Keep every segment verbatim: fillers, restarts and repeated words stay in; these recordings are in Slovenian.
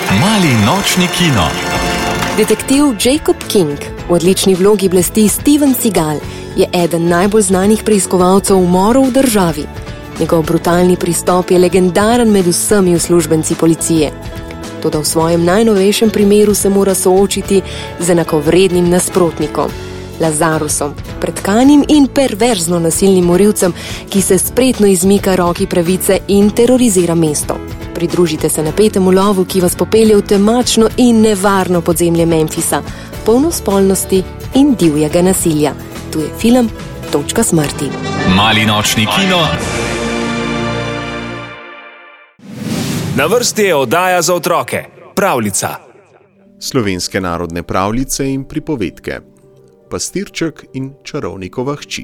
Mali nočni kino. Detektiv Jacob King, v odlični vlogi blesti Steven Seagal, je eden najbolj znanih preiskovalcev umorov v državi. Njegov brutalni pristop je legendaren med vsemi uslužbenci policije. Toda v svojem najnovejšem primeru se mora soočiti z enakovrednim nasprotnikom, Lazarusom, pretkanim in perverzno nasilnim morilcem, ki se spretno izmika roki pravice in terorizira mesto. Pridružite se napetemu lovu, ki vas popelje v temačno in nevarno podzemlje Memphisa, polno spolnosti in divjega nasilja. Tu je film Točka smrti. Mali nočni kino. Na vrsti je oddaja za otroke, pravljica. Slovenske narodne pravljice in pripovedke. Pastirček in čarovnikova hči.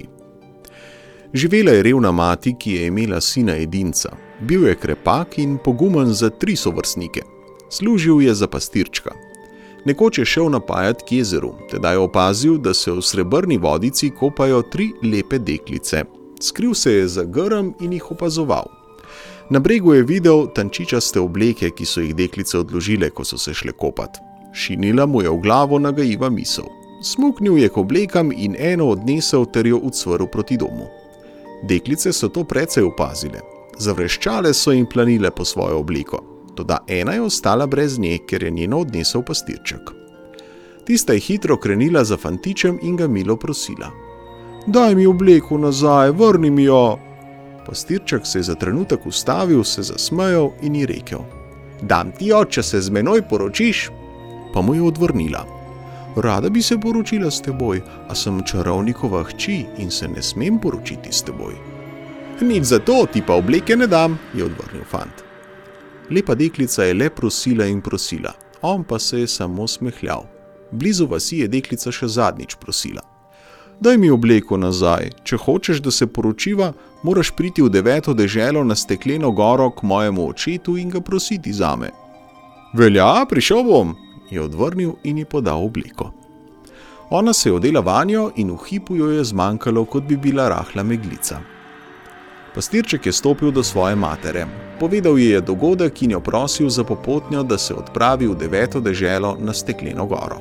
Živela je revna mati, ki je imela sina edinca. Bil je krepak in pogumen za tri sovrstnike. Služil je za pastirčka. Nekoč je šel napajat k jezeru, tedaj je opazil, da se v srebrni vodici kopajo tri lepe deklice. Skril se je za grm in jih opazoval. Na bregu je videl tančičaste obleke, ki so jih deklice odložile, ko so se šle kopat. Šinila mu je v glavo nagajiva misel. Smuknil je k oblekam in eno odnesel ter jo ucvrl proti domu. Deklice so to precej opazile. Zavreščale so in planile po svojo obleko. Toda ena je ostala brez nje, ker je njeno odnesel pastirček. Tista je hitro krenila za fantičem in ga milo prosila. Daj mi obleko nazaj, vrni mi jo. Pastirček se je za trenutek ustavil, se zasmejal in ji rekel. Dam ti jo, če se z menoj poročiš. Pa mu je odvrnila. Rada bi se poročila s teboj, a sem čarovnikova hči in se ne smem poročiti s teboj. Nič za to, ti pa obleke ne dam, je odvrnil fant. Lepa deklica je le prosila in prosila, on pa se je samo smehljal. Blizu vasi je deklica še zadnjič prosila. Daj mi obleko nazaj, če hočeš, da se poročiva, moraš priti v deveto deželo na stekleno goro k mojemu očetu in ga prositi zame. Velja, prišel bom, je odvrnil in ji podal obleko. Ona se je odela vanjo in v hipu jo je zmanjkalo, kot bi bila rahla meglica. Pastirček je stopil do svoje matere. Povedal ji je dogodek in jo prosil za popotnjo, da se odpravi v deveto deželo na stekleno goro.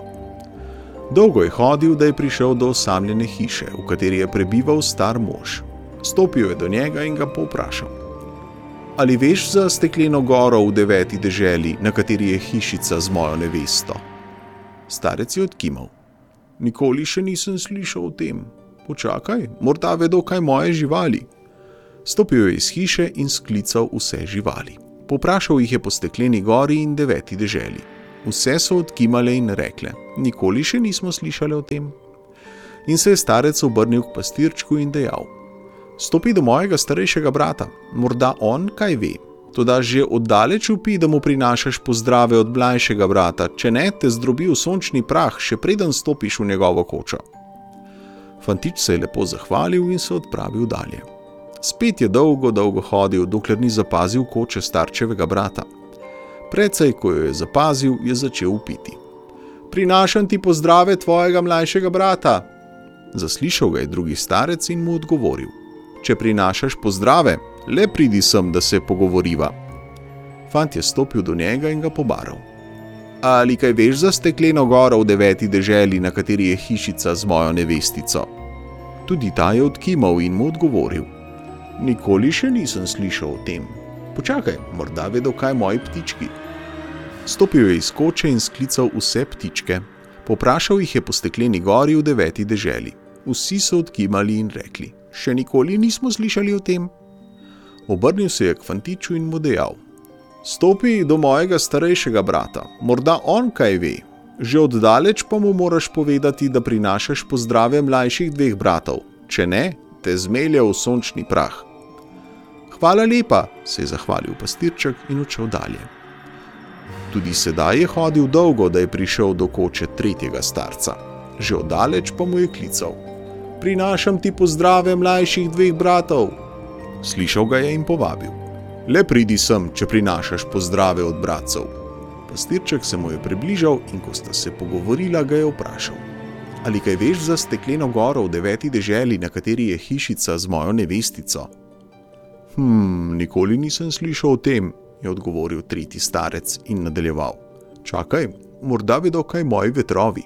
Dolgo je hodil, da je prišel do osamljene hiše, v kateri je prebival star mož. Stopil je do njega in ga povprašal. Ali veš za stekleno goro v deveti deželi, na kateri je hišica z mojo nevesto? Starec je odkimal. Nikoli še nisem slišal o tem. Počakaj, morda vedo kaj moje živali. Stopil je iz hiše in sklical vse živali. Poprašal jih je po stekleni gori in deveti deželi. Vse so odkimale in rekle, nikoli še nismo slišali o tem. In se je starec obrnil k pastirčku in dejal. Stopi do mojega starejšega brata, morda on kaj ve. Toda že oddaleč upi, da mu prinašaš pozdrave od mlajšega brata, če ne, te zdrobi v sončni prah, še preden stopiš v njegovo kočo. Fantič se je lepo zahvalil in se odpravil dalje. Spet je dolgo, dolgo hodil, dokler ni zapazil koče starčevega brata. Precej, ko jo je zapazil, je začel upiti. Prinašam ti pozdrave tvojega mlajšega brata. Zaslišal ga je drugi starec in mu odgovoril. Če prinašaš pozdrave, le pridi sem, da se pogovoriva. Fant je stopil do njega in ga pobaral. Ali kaj veš za stekleno goro v deveti deželi, na kateri je hišica z mojo nevestico? Tudi ta je odkimal in mu odgovoril. Nikoli še nisem slišal o tem. Počakaj, morda vedo kaj moji ptički. Stopil je iz koče in sklical vse ptičke. Poprašal jih je po stekleni gori v deveti deželi. Vsi so odkimali in rekli. Še nikoli nismo slišali o tem. Obrnil se je k fantiču in mu dejal. Stopi do mojega starejšega brata, morda on kaj ve. Že oddaleč pa mu moraš povedati, da prinašaš pozdrave mlajših dveh bratov. Če ne, te zmelje v sončni prah. Hvala lepa, se je zahvalil pastirček in odšel dalje. Tudi sedaj je hodil dolgo, da je prišel do koče tretjega starca. Že oddaleč pa mu je klical. Prinašam ti pozdrave mlajših dveh bratov. Slišal ga je in povabil. Le pridi sem, če prinašaš pozdrave od bratcev. Pastirček se mu je približal in ko sta se pogovorila, ga je vprašal. Ali kaj veš za stekleno goro v deveti deželi, na kateri je hišica z mojo nevestico? Hm, nikoli nisem slišal o tem, je odgovoril tretji starec in nadaljeval. Čakaj, morda vedo kaj moji vetrovi.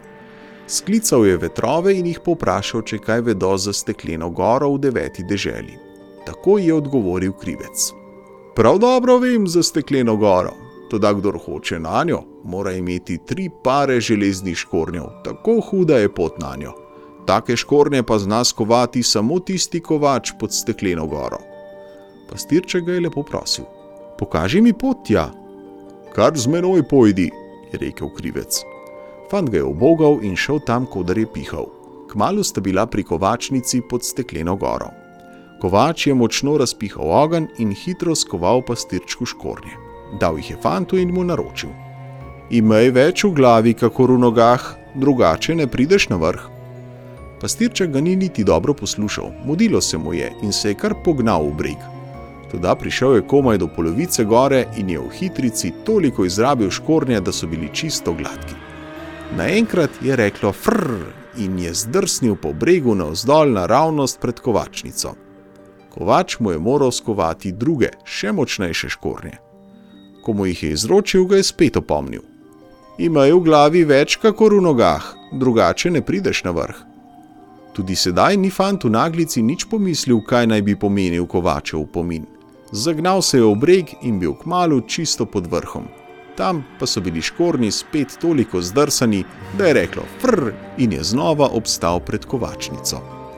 Sklical je vetrove in jih povprašal, če kaj vedo za stekleno goro v deveti deželi. Tako je odgovoril krivec. Prav dobro vem za stekleno goro, toda kdor hoče nanjo, mora imeti tri pare železnih škornjev, tako huda je pot nanjo. Take škornje pa zna skovati samo tisti kovač pod stekleno goro. Pastirček ga je lepo prosil. Pokaži mi pot tja. Kar z menoj pojdi, je rekel krivec. Fant ga je ubogal in šel tam, kodar je pihal. Kmalu sta bila pri kovačnici pod stekleno goro. Kovač je močno razpihal ogenj in hitro skoval pastirčku škornje. Dal jih je fantu in mu naročil. Imej več v glavi, kakor v nogah, drugače ne prideš na vrh. Pastirček ga ni niti dobro poslušal, mudilo se mu je in se je kar pognal v breg. Toda prišel je komaj do polovice gore in je v hitrici toliko izrabil škornje, da so bili čisto gladki. Naenkrat je reklo frrr in je zdrsnil po bregu navzdol naravnost pred kovačnico. Kovač mu je moral skovati druge, še močnejše škornje. Ko mu jih je izročil, ga je spet opomnil. Imej v glavi več kakor v nogah, drugače ne prideš na vrh. Tudi sedaj ni fant v naglici nič pomislil, kaj naj bi pomenil Kovačev opomin. Zagnal se je v breg in bil kmalu čisto pod vrhom. Tam pa so bili škornji spet toliko zdrsani, da je reklo frr in je znova obstal pred kovačnico.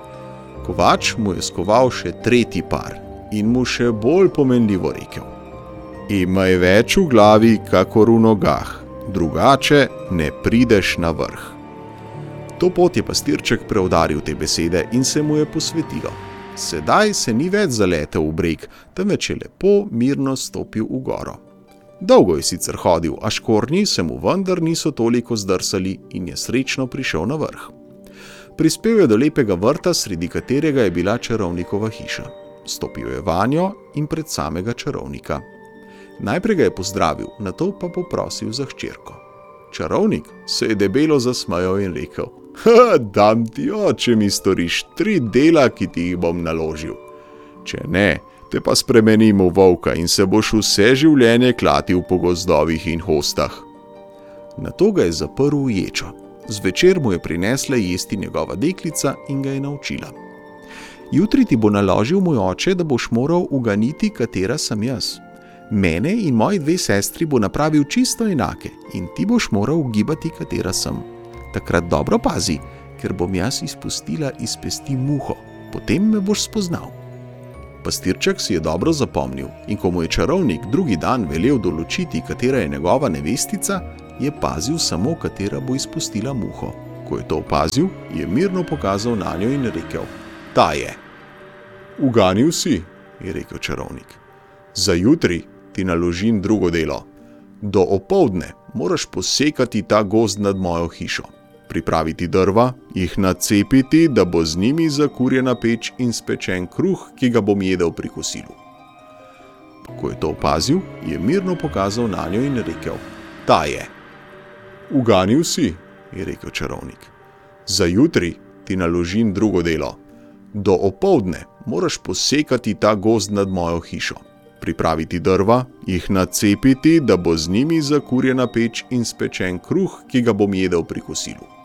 Kovač mu je skoval še tretji par in mu še bolj pomenljivo rekel. Imaj več v glavi, kakor v nogah, drugače ne prideš na vrh. To pot je pastirček preudaril te besede in se mu je posvetilo. Sedaj se ni več zaletel v breg, temveč je lepo mirno stopil v goro. Dolgo je sicer hodil, a škornji se mu vendar niso toliko zdrsali in je srečno prišel na vrh. Prispel je do lepega vrta, sredi katerega je bila čarovnikova hiša. Stopil je vanjo in pred samega čarovnika. Najprej ga je pozdravil, nato pa poprosil za hčerko. Čarovnik se je debelo zasmejal in rekel: Ha, dam ti, oče, mi storiš tri dela, ki ti jih bom naložil. Če ne, te pa spremenim v volka in se boš vse življenje klatil po gozdovih in hostah. Nato ga je zaprl v ječo. Zvečer mu je prinesla jesti njegova deklica in ga je naučila. Jutri ti bo naložil moj oče, da boš moral uganiti, katera sem jaz. Mene in moji dve sestri bo napravil čisto enake in ti boš moral ugibati, katera sem. Takrat dobro pazi, ker bom jaz izpustila iz pesti muho, potem me boš spoznal. Pastirček si je dobro zapomnil in ko mu je čarovnik drugi dan velel določiti, katera je njegova nevestica, je pazil samo, katera bo izpustila muho. Ko je to opazil, je mirno pokazal na njo in rekel: Ta je. Uganil si, je rekel čarovnik. Za jutri ti naložim drugo delo. Do opoldne moraš posekati ta gozd nad mojo hišo. Pripraviti drva, jih nacepiti, da bo z njimi zakurjena peč in spečen kruh, ki ga bom jedel pri kosilu. Ko je to opazil, je mirno pokazal na njo in rekel: Ta je. Uganil si, je rekel čarovnik. Za jutri ti naložim drugo delo. Do opoldne moraš posekati ta gozd nad mojo hišo. Pripraviti drva, jih nacepiti, da bo z njimi zakurjena peč in spečen kruh, ki ga bom jedel pri kosilu.